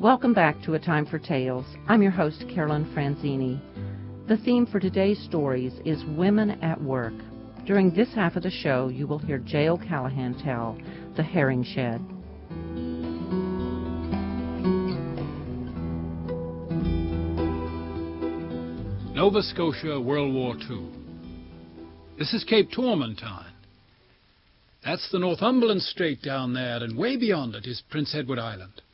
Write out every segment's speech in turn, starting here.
Welcome back to A Time for Tales. I'm your host, Carolyn Franzini. The theme for today's stories is Women at Work. During this half of the show, you will hear J. O'Callahan tell The Herring Shed. Nova Scotia, World War II. This is Cape Tormentine. That's the Northumberland Strait down there, and way beyond it is Prince Edward Island.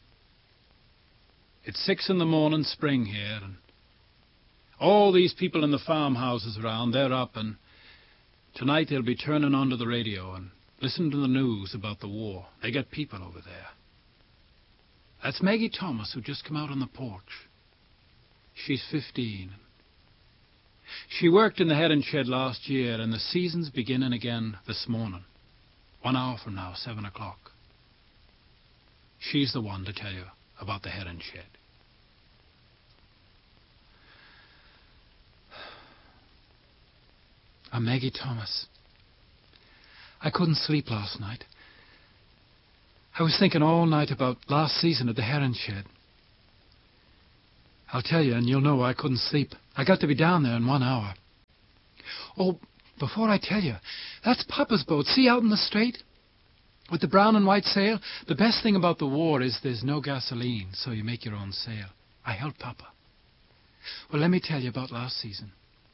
It's 6 a.m, spring here, and all these people in the farmhouses around, they're up, and tonight they'll be turning onto the radio and listening to the news about the war. They got people over there. That's Maggie Thomas, who just come out on the porch. She's 15. She worked in the herring shed last year, and the season's beginning again this morning. 1 hour from now, 7 o'clock. She's the one to tell you about the herring shed. I'm Maggie Thomas. I couldn't sleep last night. I was thinking all night about last season at the herring shed. I'll tell you, and you'll know I couldn't sleep. I got to be down there in 1 hour. Oh, before I tell you, that's Papa's boat. See out in the strait? With the brown and white sail? The best thing about the war is there's no gasoline, so you make your own sail. I helped Papa. Well, let me tell you about last season.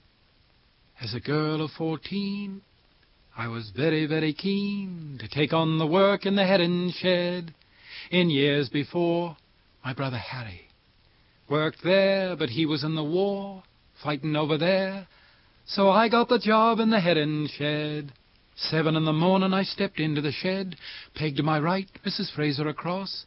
As a girl of 14, I was very, very keen to take on the work in the herring shed. In years before, my brother Harry worked there, but he was in the war, fighting over there. So I got the job in the herring shed. 7 a.m, I stepped into the shed. Peg to my right, Mrs. Fraser across.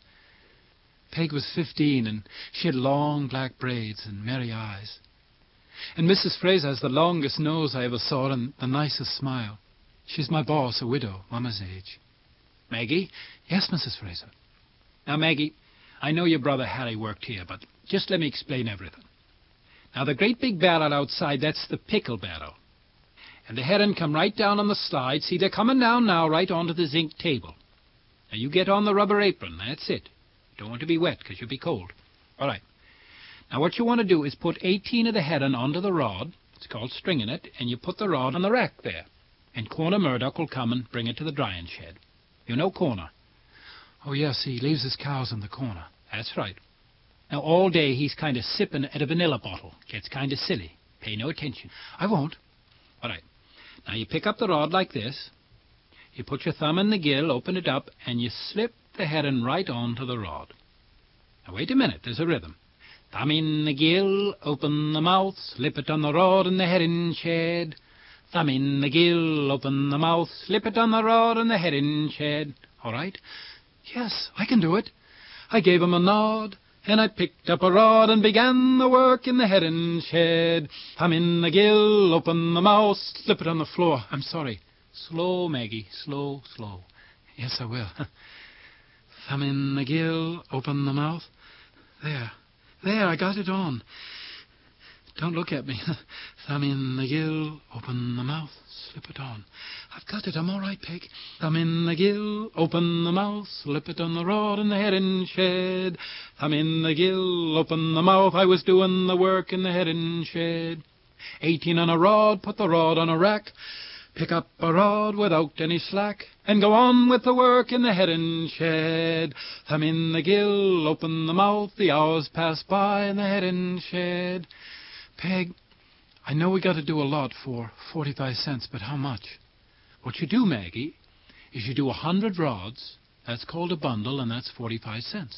Peg was 15, and she had long black braids and merry eyes. And Mrs. Fraser has the longest nose I ever saw and the nicest smile. She's my boss, a widow, Mama's age. Maggie? Yes, Mrs. Fraser. Now, Maggie, I know your brother Harry worked here, but just let me explain everything. Now, the great big barrel outside, that's the pickle barrel. And the herring come right down on the slide. See, they're coming down now right onto the zinc table. Now, you get on the rubber apron. That's it. You don't want to be wet because you'll be cold. All right. Now, what you want to do is put 18 of the herring onto the rod. It's called stringing it. And you put the rod on the rack there. And Corner Murdoch will come and bring it to the drying shed. You know Corner? Oh, yes, he leaves his cows in the corner. That's right. Now, all day he's kind of sipping at a vanilla bottle. Gets kind of silly. Pay no attention. I won't. All right. Now, you pick up the rod like this. You put your thumb in the gill, open it up, and you slip the herring right onto the rod. Now, wait a minute. There's a rhythm. Thumb in the gill, open the mouth, slip it on the rod in the herring shed. Thumb in the gill, open the mouth, slip it on the rod in the herring shed. All right? Yes, I can do it. I gave him a nod, and I picked up a rod and began the work in the herring shed. Thumb in the gill, open the mouth, slip it on the floor. I'm sorry. Slow, Maggie, slow, slow. Yes, I will. Thumb in the gill, open the mouth. There, I got it on. Don't look at me. Thumb in the gill, open the mouth, slip it on. I've got it, I'm all right, Peg. Thumb in the gill, open the mouth, slip it on the rod in the herring shed. Thumb in the gill, open the mouth, I was doing the work in the herring shed. 18 on a rod, put the rod on a rack. Pick up a rod without any slack, and go on with the work in the herring shed. Thumb in the gill, open the mouth, the hours pass by in the herring shed. Peg, I know we got to do a lot for 45 cents, but how much? What you do, Maggie, is you do 100 rods. That's called a bundle, and that's 45 cents.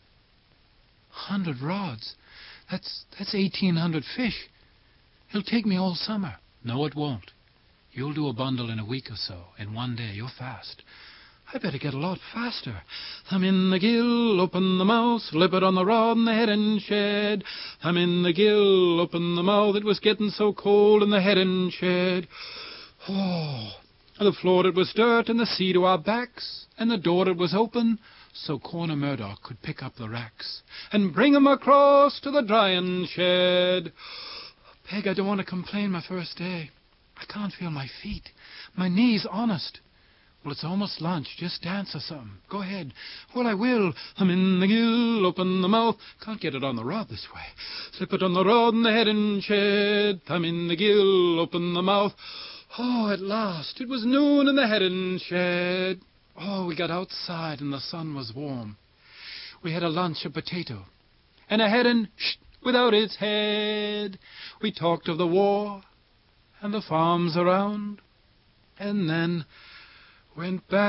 100 rods? That's 1,800 fish. It'll take me all summer. No, it won't. You'll do a bundle in a week or so, in one day. You're fast. I better get a lot faster. Thumb in the gill, open the mouth, slip it on the rod in the herring shed. Thumb in the gill, open the mouth, it was getting so cold in the herring shed. Oh, the floor it was dirt and the sea to our backs, and the door it was open, so Corner Murdoch could pick up the racks and bring 'em across to the drying shed. Peg, I don't want to complain my first day. I can't feel my feet. My knees, honest. Well, it's almost lunch. Just dance or something. Go ahead. Well, I will. I'm in the gill, open the mouth. Can't get it on the rod this way. Slip it on the rod and the head and shed. I'm in the gill, open the mouth. Oh, at last. It was noon in the head and shed. Oh, we got outside and the sun was warm. We had a lunch of potato and a heron without its head. We talked of the war and the farms around, and then went back